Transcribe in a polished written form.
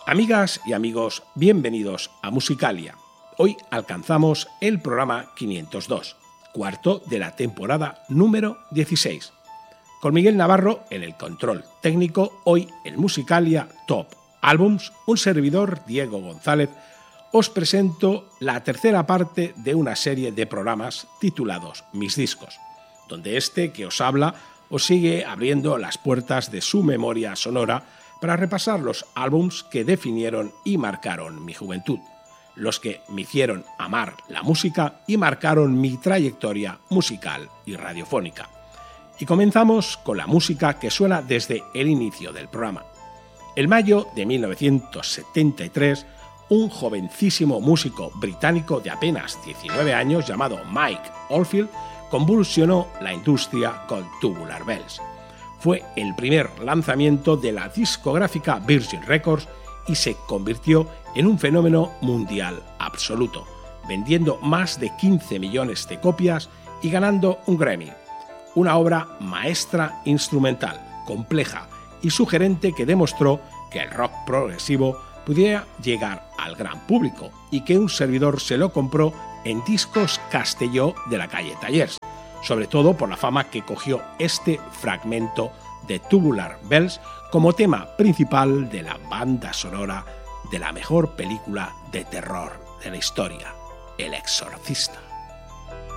Amigas y amigos, bienvenidos a Musicalia. Hoy alcanzamos el programa 502, cuarto de la temporada número 16. Con Miguel Navarro en el control técnico, hoy en Musicalia Top Albums, un servidor, Diego González, os presento la tercera parte de una serie de programas titulados Mis Discos, donde este que os habla os sigue abriendo las puertas de su memoria sonora para repasar los álbums que definieron y marcaron mi juventud, los que me hicieron amar la música y marcaron mi trayectoria musical y radiofónica. Y comenzamos con la música que suena desde el inicio del programa. En mayo de 1973, un jovencísimo músico británico de apenas 19 años llamado Mike Oldfield convulsionó la industria con Tubular Bells. Fue el primer lanzamiento de la discográfica Virgin Records y se convirtió en un fenómeno mundial absoluto, vendiendo más de 15 millones de copias y ganando un Grammy. Una obra maestra instrumental, compleja y sugerente que demostró que el rock progresivo pudiera llegar al gran público y que un servidor se lo compró en Discos Castelló de la calle Tallers, sobre todo por la fama que cogió este fragmento de Tubular Bells como tema principal de la banda sonora de la mejor película de terror de la historia, El Exorcista.